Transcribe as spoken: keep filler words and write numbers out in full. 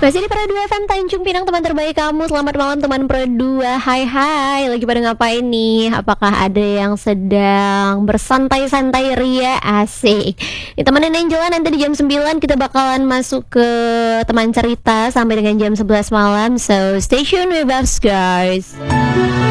Masih di Pro dua F M Tanjung Pinang, teman terbaik kamu. Selamat malam teman Pro dua. Hai hai, lagi pada ngapain nih? Apakah ada yang sedang bersantai-santai ria? Asik. Ditemenin Angela nanti di jam sembilan kita bakalan masuk ke teman cerita sampai dengan jam sebelas malam. So stay tuned with us guys.